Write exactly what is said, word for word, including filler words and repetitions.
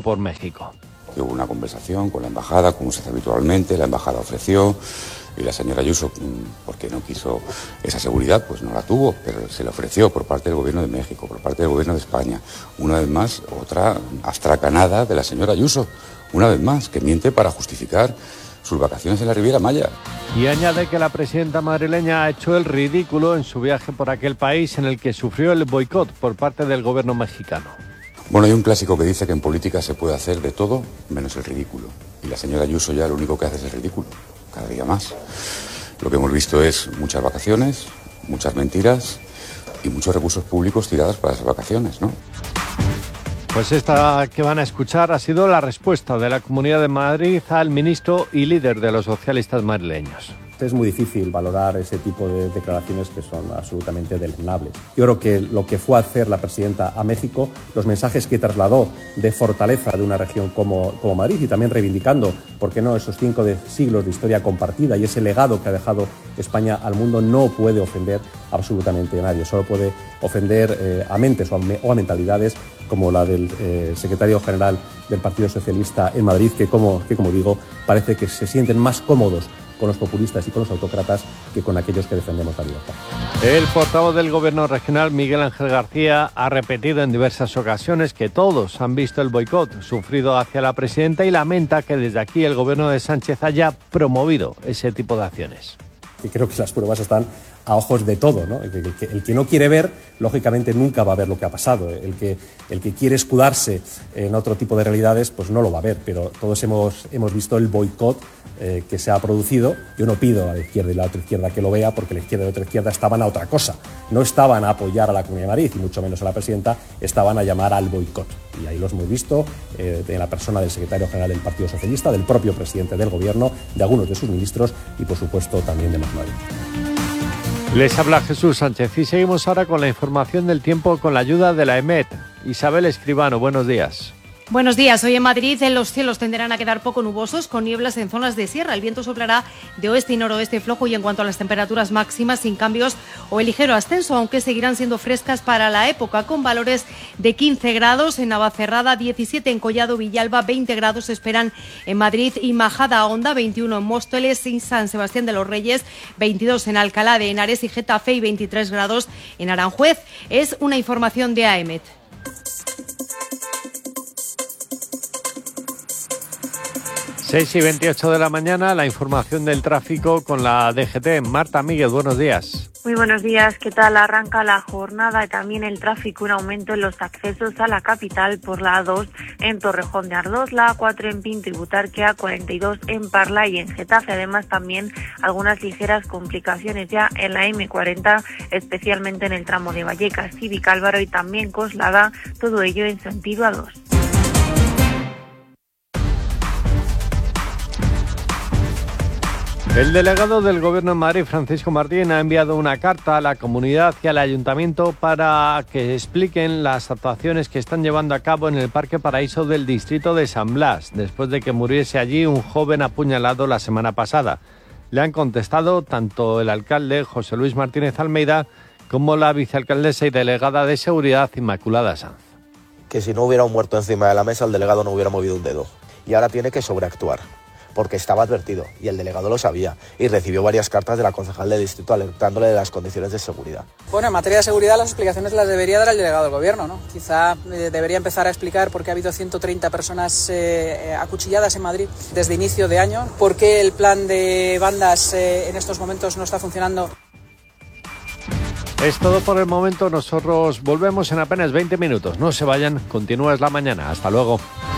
por México. Hubo una conversación con la embajada, como se hace habitualmente, la embajada ofreció y la señora Ayuso, porque no quiso esa seguridad, pues no la tuvo, pero se le ofreció por parte del Gobierno de México, por parte del Gobierno de España. Una vez más, otra astracanada de la señora Ayuso, una vez más, que miente para justificar sus vacaciones en la Riviera Maya. Y añade que la presidenta madrileña ha hecho el ridículo en su viaje por aquel país en el que sufrió el boicot por parte del gobierno mexicano. Bueno, hay un clásico que dice que en política se puede hacer de todo menos el ridículo. Y la señora Ayuso ya lo único que hace es el ridículo, cada día más. Lo que hemos visto es muchas vacaciones, muchas mentiras y muchos recursos públicos tirados para esas vacaciones, ¿no? Pues esta que van a escuchar ha sido la respuesta de la Comunidad de Madrid al ministro y líder de los socialistas madrileños. Es muy difícil valorar ese tipo de declaraciones que son absolutamente deleznables. Yo creo que lo que fue a hacer la presidenta a México, los mensajes que trasladó de fortaleza de una región como, como Madrid y también reivindicando, ¿por qué no?, esos cinco de siglos de historia compartida y ese legado que ha dejado España al mundo, no puede ofender absolutamente a nadie. Solo puede ofender eh, a mentes o a, o a mentalidades como la del eh, secretario general del Partido Socialista en Madrid, que como, que como digo, parece que se sienten más cómodos con los populistas y con los autócratas que con aquellos que defendemos la libertad. El portavoz del Gobierno regional, Miguel Ángel García, ha repetido en diversas ocasiones que todos han visto el boicot sufrido hacia la presidenta y lamenta que desde aquí el Gobierno de Sánchez haya promovido ese tipo de acciones. Y creo que las pruebas están a ojos de todo, ¿no? El que, el, que, el que no quiere ver, lógicamente nunca va a ver lo que ha pasado. El que, el que quiere escudarse en otro tipo de realidades, pues no lo va a ver. Pero todos hemos, hemos visto el boicot eh, que se ha producido. Yo no pido a la izquierda y a la otra izquierda que lo vea, porque la izquierda y la otra izquierda estaban a otra cosa. No estaban a apoyar a la Comunidad de Madrid, y mucho menos a la presidenta, estaban a llamar al boicot. Y ahí los hemos visto eh, en la persona del secretario general del Partido Socialista, del propio presidente del Gobierno, de algunos de sus ministros y, por supuesto, también de Más Madrid. Les habla Jesús Sánchez y seguimos ahora con la información del tiempo con la ayuda de la EMET. Isabel Escribano, buenos días. Buenos días. Hoy en Madrid los cielos tenderán a quedar poco nubosos con nieblas en zonas de sierra. El viento soplará de oeste y noroeste flojo y en cuanto a las temperaturas máximas sin cambios o el ligero ascenso, aunque seguirán siendo frescas para la época con valores de quince grados en Navacerrada, diecisiete en Collado Villalba, veinte grados se esperan en Madrid y Majada Honda, veintiuno en Móstoles y San Sebastián de los Reyes, veintidós en Alcalá de Henares y Getafe y veintitrés grados en Aranjuez. Es una información de AEMET. seis y veintiocho de la mañana, la información del tráfico con la D G T. Marta Míguez, buenos días. Muy buenos días, ¿qué tal? Arranca la jornada y también el tráfico, un aumento en los accesos a la capital por la A dos en Torrejón de Ardoz, la A cuatro en Pinto y Butarque, A cuarenta y dos en Parla y en Getafe. Además, también algunas ligeras complicaciones ya en la eme cuarenta, especialmente en el tramo de Vallecas y Vicálvaro y también Coslada, todo ello en sentido A dos. El delegado del Gobierno en Madrid, Francisco Martín, ha enviado una carta a la comunidad y al ayuntamiento para que expliquen las actuaciones que están llevando a cabo en el Parque Paraíso del distrito de San Blas, después de que muriese allí un joven apuñalado la semana pasada. Le han contestado tanto el alcalde, José Luis Martínez Almeida, como la vicealcaldesa y delegada de Seguridad, Inmaculada Sanz. Que si no hubiera un muerto encima de la mesa, el delegado no hubiera movido un dedo. Y ahora tiene que sobreactuar, porque estaba advertido y el delegado lo sabía y recibió varias cartas de la concejal de distrito alertándole de las condiciones de seguridad. Bueno, en materia de seguridad las explicaciones las debería dar el delegado del gobierno, ¿no? Quizá eh, debería empezar a explicar por qué ha habido ciento treinta personas eh, acuchilladas en Madrid desde inicio de año, por qué el plan de bandas eh, en estos momentos no está funcionando. Es todo por el momento, nosotros volvemos en apenas veinte minutos. No se vayan, continúa Es la Mañana. Hasta luego.